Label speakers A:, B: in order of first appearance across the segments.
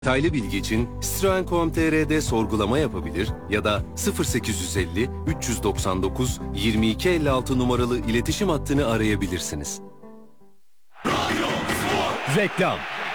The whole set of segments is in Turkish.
A: Detaylı bilgi için Citroen.com.tr'de sorgulama yapabilir ya da 0850 399 2256 numaralı iletişim hattını arayabilirsiniz.
B: Reklam.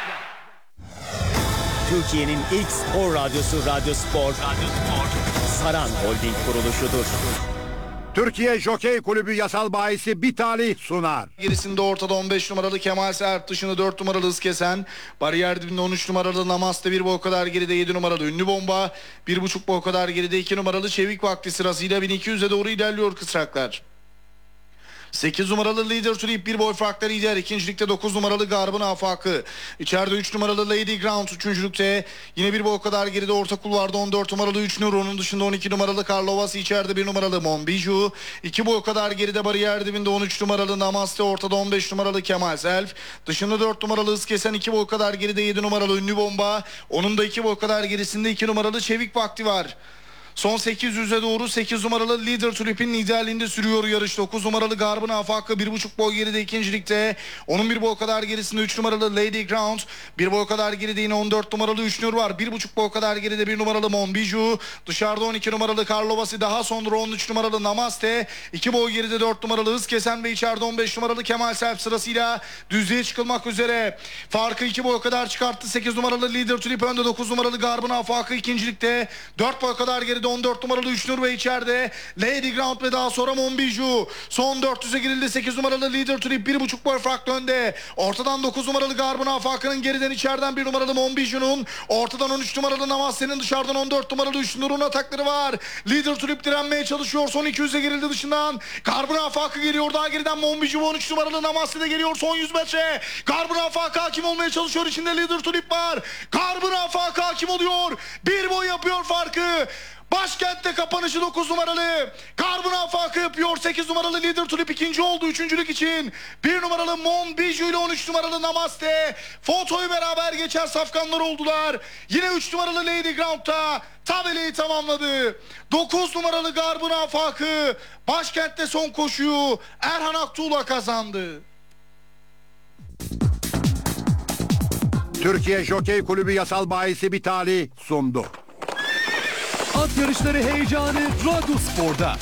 B: Türkiye'nin ilk spor radyosu Radyo Spor, Saran Holding kuruluşudur.
C: Türkiye Jokey Kulübü yasal bahisi bir talih sunar.
D: Gerisinde ortada 15 numaralı Kemal Serp, dışını 4 numaralı Hızkesen, bariyer dibinde 13 numaralı Namaste, bir boy kadar geride 7 numaralı Ünlü Bomba, 1,5 boy kadar geride 2 numaralı Çevik Vakti sırasıyla 1200'e doğru ilerliyor kısraklar. 8 numaralı Leader Tulip bir boy farklı lider. İkincilikte 9 numaralı Garb'ın Afakı. İçeride 3 numaralı Lady Ground. Üçüncülükte yine bir boy kadar geride orta kulvarda 14 numaralı 3 Nur. Onun dışında 12 numaralı Karlovas. İçeride 1 numaralı Monbiju. 2 boy kadar geride bariyer dibinde 13 numaralı Namaste. Ortada 15 numaralı Kemal Self. Dışında 4 numaralı Hızkesen. 2 boy kadar geride 7 numaralı Ünlü Bomba. Onun da 2 boy kadar gerisinde 2 numaralı Çevik Vakti var. Son 800'e doğru 8 numaralı Leader Tulip'in liderliğinde sürüyor yarış. 9 numaralı Garb'ın Afakı 1,5 boy geride ikincilikte. Onun 1 boy kadar gerisinde 3 numaralı Lady Ground. 1 boy kadar geride yine 14 numaralı 3 Nur var. 1,5 boy kadar geride 1 numaralı Monbiju. Dışarıda 12 numaralı Karlovası. Daha sonra 13 numaralı Namaste. 2 boy geride 4 numaralı Hızkesen ve içeride 15 numaralı Kemal Self sırasıyla düzlüğe çıkılmak üzere. Farkı 2 boy kadar çıkarttı. 8 numaralı Leader Tulip önde, 9 numaralı Garb'ın Afakı ikincilikte. 4 boy kadar geride 14 numaralı 3 Nur ve içeride Lady Ground ve daha sonra Monbiju. Son 400'e girildi. 8 numaralı Leader Tulip 1,5 boy farklı önde. Ortadan 9 numaralı Garb'ın Afakı'nın, geriden içeriden 1 numaralı Monbiju'nun, ortadan 13 numaralı Namaste'nin, dışarıdan 14 numaralı 3 Nur'un atakları var. Leader Tulip direnmeye çalışıyor. Son 200'e girildi dışından. Garb'ın Afakı geliyor. Daha geriden Monbiju ve 13 numaralı Namaste de geliyor. Son 100 metre. Garb'ın Afakı hakim olmaya çalışıyor. İçinde Leader Tulip var. Garb'ın Afakı hakim oluyor. Bir boy yapıyor farkı. Başkentte kapanışı 9 numaralı Garb'ın Afakı yapıyor. 8 numaralı Leader Tulip ikinci oldu üçüncülük için. 1 numaralı Monbiju ile 13 numaralı Namaste fotoyu beraber geçer safkanlar oldular. Yine 3 numaralı Lady Ground'da tabeleyi tamamladı. 9 numaralı Garb'ın Afakı başkentte son koşuyu Erhan Aktuğ'la kazandı.
C: Türkiye Jokey Kulübü yasal bahisi bir talih sundu.
B: At yarışları heyecanı Radyo Spor'da.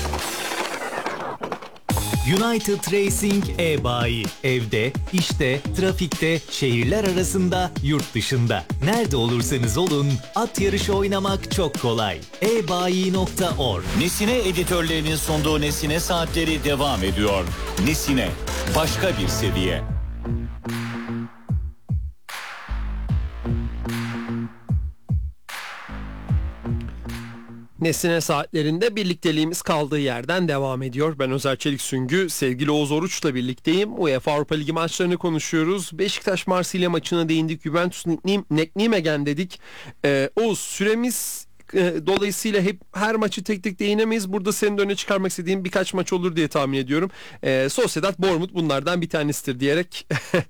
B: United Racing e-bayi. Evde, işte, trafikte, şehirler arasında, yurt dışında. Nerede olursanız olun, at yarışı oynamak çok kolay. ebayi.org.
E: Nesine editörlerinin sunduğu Nesine saatleri devam ediyor. Nesine, başka bir seviye.
F: Nesine saatlerinde birlikteliğimiz kaldığı yerden devam ediyor. Ben Özer Çelik Süngü, sevgili Oğuz Oruç'la birlikteyim. UEFA Avrupa Ligi maçlarını konuşuyoruz. Beşiktaş Marsilya maçına değindik. Juventus Nijmegen dedik. Oğuz, süremiz dolayısıyla her maçı tek tek değinemeyiz. Burada senin de öne çıkarmak istediğin birkaç maç olur diye tahmin ediyorum. Sociedad Bournemouth bunlardan bir tanesidir diyerek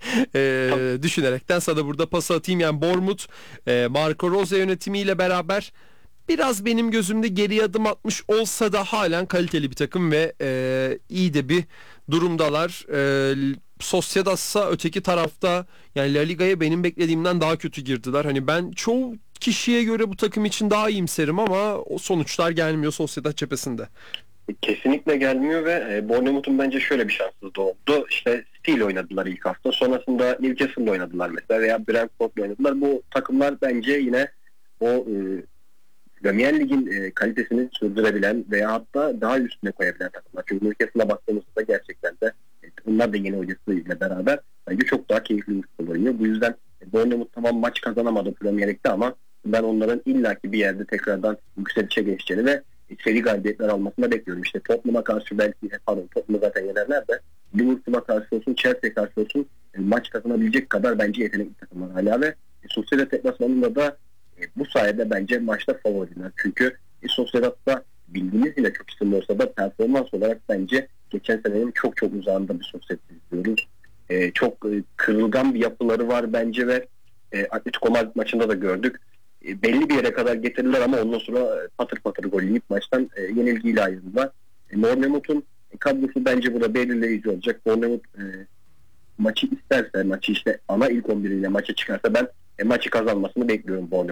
F: düşünerekten sana burada pası atayım. Yani Bournemouth Marco Rose yönetimiyle beraber biraz benim gözümde geriye adım atmış olsa da halen kaliteli bir takım ve iyi de bir durumdalar. Sociedad'sa öteki tarafta, yani La Liga'ya benim beklediğimden daha kötü girdiler. Hani ben çoğu kişiye göre bu takım için daha iyimserim ama o sonuçlar gelmiyor Sociedad cephesinde.
G: Kesinlikle gelmiyor ve Bournemouth'un bence şöyle bir şanssızlığı oldu. İşte Steel oynadılar ilk hafta. Sonrasında Newcastle'da oynadılar mesela veya Brentford'da oynadılar. Bu takımlar bence yine o Premier Lig'in kalitesini sürdürebilen veya hatta daha üstüne koyabilen takımlar. Çünkü Newcastle'a baktığımızda gerçekten de onlar da yeni hocasıyla beraber bence çok daha keyifli bir futbol oynuyor. Bu yüzden Bournemouth tamam maç kazanamadı Premier Lig'de ama ben onların illaki bir yerde tekrardan yükselişe geçeceğini ve seri galibiyetler almasını bekliyorum. İşte Tottenham'a karşı belki Tottenham'ı zaten yenerler de Liverpool'a karşı olsun, Chelsea'ye karşı olsun maç kazanabilecek kadar bence yetenekli takımlar hala ve Sociedad deplasmanında da bu sayede bence maçta favoriler. Çünkü Sociedad'da bildiğimiz ile çok isimli olsa da performans olarak bence geçen senenin çok çok uzağında bir Sociedad izliyoruz. Çok kırılgan bir yapıları var bence ve Atletico Madrid maçında da gördük. Belli bir yere kadar getirdiler ama ondan sonra patır patır gol yiyip maçtan yenilgiyle ayrıldılar. Bournemouth'un kadrosu bence burada belirleyici olacak. Bournemouth maçı isterse, maçı işte ana ilk 11 ile maça çıkarsa ben maçı kazanmasını bekliyorum Bournemouth.